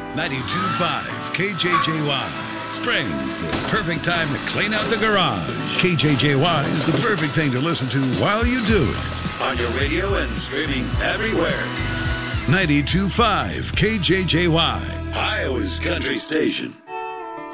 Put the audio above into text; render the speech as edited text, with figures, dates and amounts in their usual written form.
92.5 KJJY. Spring's the perfect time to clean out the garage. KJJY is the perfect thing to listen to while you do it. On your radio and streaming everywhere. 92.5 KJJY, Iowa's country station.